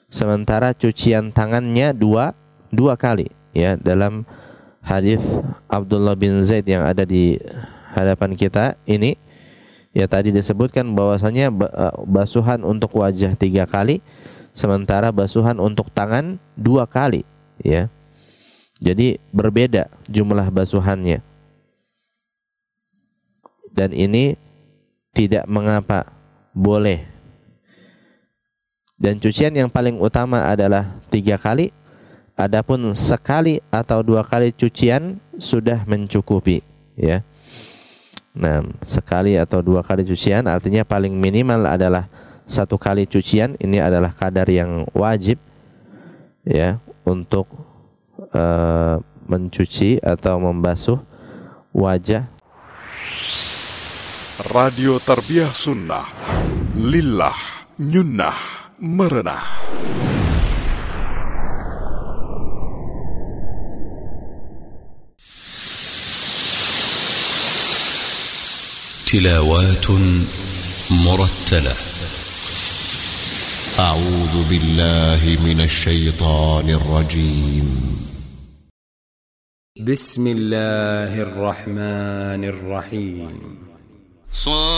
sementara cucian tangannya dua kali, ya. Dalam hadis Abdullah bin Zaid yang ada di hadapan kita ini, ya, tadi disebutkan bahwasanya basuhan untuk wajah 3 kali, sementara basuhan untuk tangan 2 kali, ya. Jadi berbeda jumlah basuhannya. Dan ini tidak mengapa, boleh. Dan cucian yang paling utama adalah 3 kali. Adapun sekali atau 2 kali cucian sudah mencukupi, ya. Nah, sekali atau 2 kali cucian artinya paling minimal adalah 1 kali cucian. Ini adalah kadar yang wajib, ya, untuk mencuci atau membasuh wajah. Radio Tarbiyah Sunnah, lillah, nyunnah, merenah. تلاوات مرتلة. أعوذ بالله من الشيطان الرجيم. بسم الله الرحمن الرحيم.